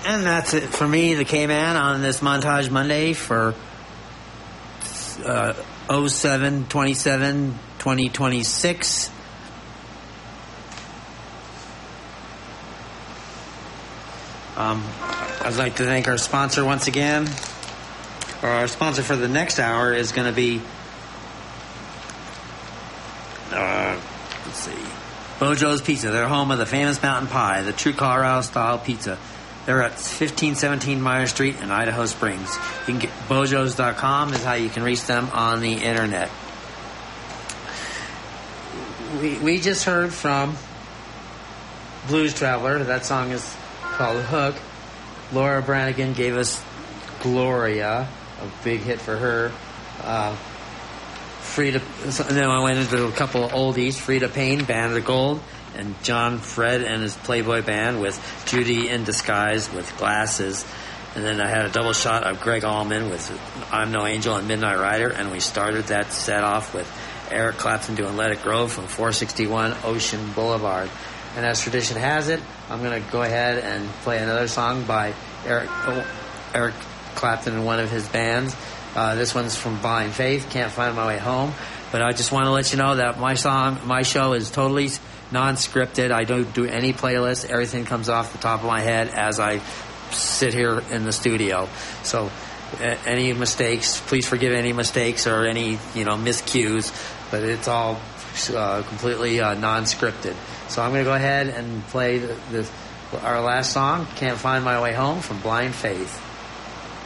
And that's it for me, the K-Man, on this Montage Monday for 07/27/2026. I'd like to thank our sponsor once again. Our sponsor for the next hour is going to be, let's see, Bojo's Pizza. They're home of the famous mountain pie, the true Colorado-style pizza. They're at 1517 Meyer Street in Idaho Springs. You can get bojos.com is how you can reach them on the internet. We just heard from Blues Traveler. That song is called Hook. Laura Branigan gave us Gloria, a big hit for her. And then I went into a couple of oldies. Frida Payne, Band of Gold, and John Fred and his Playboy Band with Judy in Disguise with Glasses. And then I had a double shot of Greg Allman with I'm No Angel and Midnight Rider, and we started that set off with Eric Clapton doing Let It Grow from 461 Ocean Boulevard. And as tradition has it, I'm going to go ahead and play another song by Eric Clapton and one of his bands. This one's from Blind Faith, Can't Find My Way Home. But I just want to let you know that my show is totally non-scripted. I don't do any playlists. Everything comes off the top of my head as I sit here in the studio. So any mistakes, please forgive any mistakes or any miscues, but it's all completely non-scripted. So I'm going to go ahead and play our last song, Can't Find My Way Home, from Blind Faith.